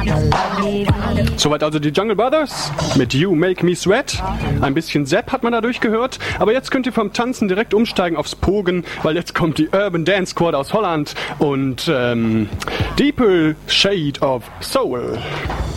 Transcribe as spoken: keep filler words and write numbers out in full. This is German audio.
Soweit also die Jungle Brothers mit You Make Me Sweat. Ein bisschen Sepp hat man dadurch gehört, aber jetzt könnt ihr vom Tanzen direkt umsteigen aufs Pogen, weil jetzt kommt die Urban Dance Squad aus Holland und ähm, Deeper Shade of Soul.